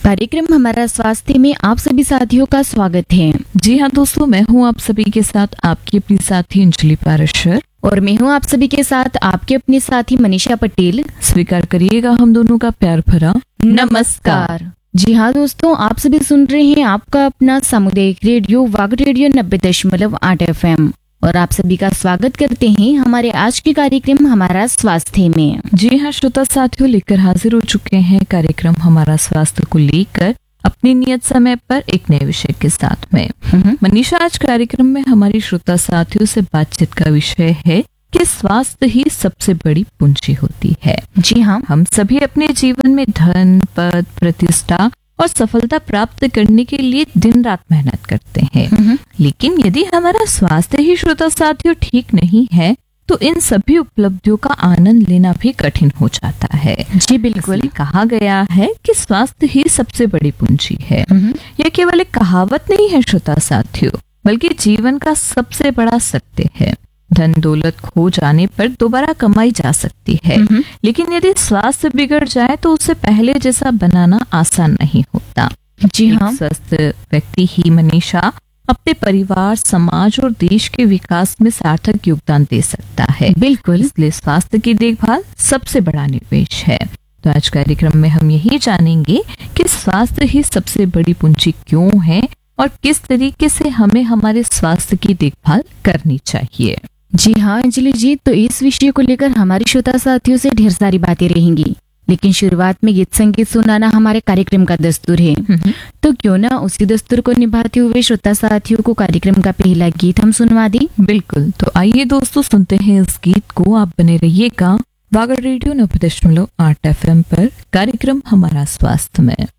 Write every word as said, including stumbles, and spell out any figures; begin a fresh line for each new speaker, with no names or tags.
कार्यक्रम हमारा स्वास्थ्य में आप सभी साथियों का स्वागत है।
जी हाँ दोस्तों, मैं हूँ आप सभी के साथ आपकी अपनी साथी अंजलि पाराशर
और मैं हूँ आप सभी के साथ आपके अपनी साथी मनीषा पटेल।
स्वीकार करिएगा हम दोनों का प्यार भरा
नमस्कार। जी हाँ दोस्तों, आप सभी सुन रहे हैं आपका अपना सामुदायिक रेडियो वाग रेडियो नब्बे दशमलव आठ एफ एम और आप सभी का स्वागत करते हैं हमारे आज के कार्यक्रम हमारा स्वास्थ्य में।
जी हाँ श्रोता साथियों, लेकर हाजिर हो चुके हैं कार्यक्रम हमारा स्वास्थ्य को लेकर अपनी नियत समय पर एक नए विषय के साथ में। मनीषा, आज कार्यक्रम में हमारी श्रोता साथियों से बातचीत का विषय है कि स्वास्थ्य ही सबसे बड़ी पूंजी होती है।
जी हाँ,
हम सभी अपने जीवन में धन, पद, प्रतिष्ठा और सफलता प्राप्त करने के लिए दिन रात मेहनत करते हैं, लेकिन यदि हमारा स्वास्थ्य ही श्रोता साथियों ठीक नहीं है तो इन सभी उपलब्धियों का आनंद लेना भी कठिन हो जाता है।
जी बिल्कुल,
कहा गया है कि स्वास्थ्य ही सबसे बड़ी पूंजी है। यह केवल एक कहावत नहीं है श्रोता साथियों, बल्कि जीवन का सबसे बड़ा सत्य है। धन दौलत खो जाने पर दोबारा कमाई जा सकती है, लेकिन यदि स्वास्थ्य बिगड़ जाए तो उसे पहले जैसा बनाना आसान नहीं होता।
जी हाँ,
स्वस्थ व्यक्ति ही मनीषा अपने परिवार, समाज और देश के विकास में सार्थक योगदान दे सकता है।
बिल्कुल,
इसलिए स्वास्थ्य की देखभाल सबसे बड़ा निवेश है। तो आज कार्यक्रम में हम यही जानेंगे कि स्वास्थ्य ही सबसे बड़ी पूंजी क्यों है और किस तरीके से हमें हमारे स्वास्थ्य की देखभाल करनी चाहिए।
जी हाँ अंजलि जी, तो इस विषय को लेकर हमारे श्रोता साथियों से ढेर सारी बातें रहेंगी, लेकिन शुरुआत में गीत संगीत सुनाना हमारे कार्यक्रम का दस्तूर है। तो क्यों ना उसी दस्तूर को निभाते हुए श्रोता साथियों को कार्यक्रम का पहला गीत हम सुनवा दें।
बिल्कुल, तो आइए दोस्तों सुनते हैं इस गीत को। आप बने रहिएगा वागड़ रेडियो नब्बे दशमलव आठ एफ एम पर कार्यक्रम हमारा स्वास्थ्य में।